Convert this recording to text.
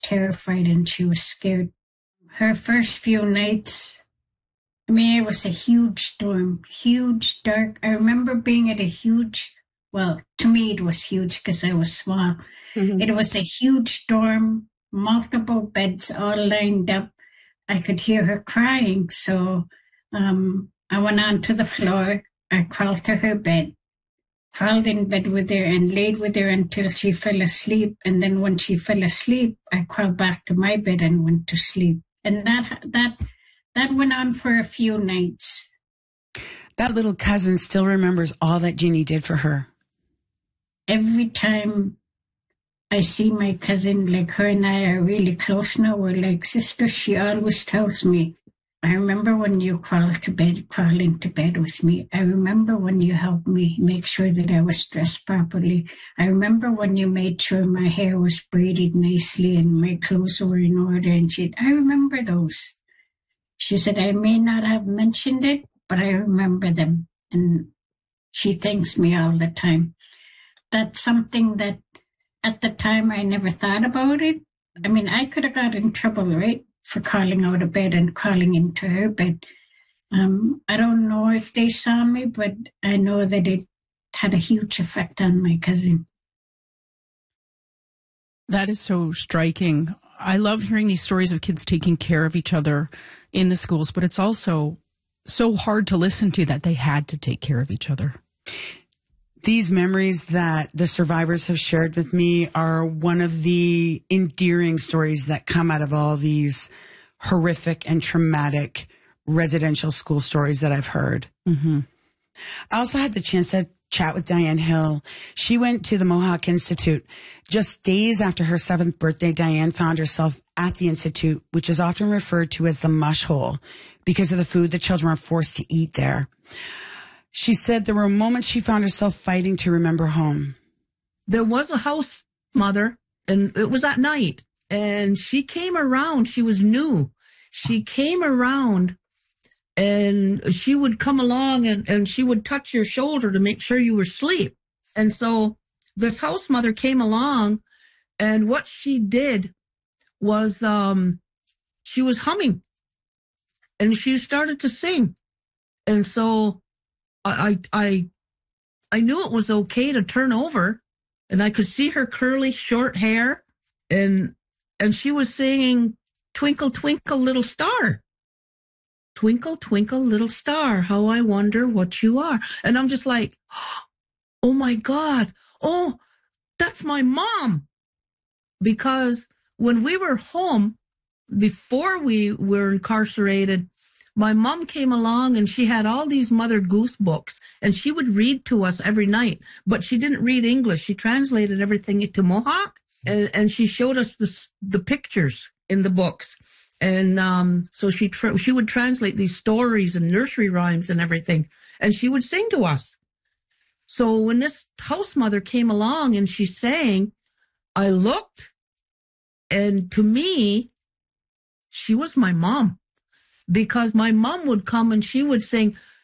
terrified and she was scared. Her first few nights, I mean, it was a huge storm, huge, dark. I remember being at a huge, well, to me it was huge because I was small. Mhm. It was a huge dorm, multiple beds all lined up. I could hear her crying, so I went onto the floor. I crawled to her bed, crawled in bed with her, and laid with her until she fell asleep. And then when she fell asleep, I crawled back to my bed and went to sleep. And that went on for a few nights. That little cousin still remembers all that Ginny did for her. Every time I see my cousin, like her and I are really close now, we're like sisters, she always tells me, I remember when you crawl into bed with me. I remember when you helped me make sure that I was dressed properly. I remember when you made sure my hair was braided nicely and my clothes were in order. And I remember those. She said, I may not have mentioned it, but I remember them. And she thanks me all the time. That's something that at the time I never thought about it. I mean, I could have got in trouble, right, for crawling out of bed and crawling into her bed. I don't know if they saw me, but I know that it had a huge effect on my cousin. That is so striking. I love hearing these stories of kids taking care of each other in the schools, but it's also so hard to listen to that they had to take care of each other. These memories that the survivors have shared with me are one of the endearing stories that come out of all these horrific and traumatic residential school stories that I've heard. Mm-hmm. I also had the chance to chat with Diane Hill. She went to the Mohawk Institute. Just days after her 7th birthday, Diane found herself at the Institute, which is often referred to as the mush hole because of the food the children were forced to eat there. She said there were moments she found herself fighting to remember home. There was a house mother, and it was at night, and she came around. She was new. She came around, and she would come along, and she would touch your shoulder to make sure you were asleep. And so this house mother came along, and what she did was she was humming, and she started to sing. And so I knew it was okay to turn over, and I could see her curly short hair, and she was singing "Twinkle Twinkle Little Star." Twinkle twinkle little star, how I wonder what you are. And I'm just like, oh my God, oh, that's my mom. Because when we were home, before we were incarcerated, my mom came along and she had all these Mother Goose books, and she would read to us every night, but she didn't read English. She translated everything into Mohawk, and she showed us the pictures in the books. And so she would translate these stories and nursery rhymes and everything, and she would sing to us. So when this house mother came along and she sang, I looked, and to me, she was my mom. Because my mom would come and she would sing,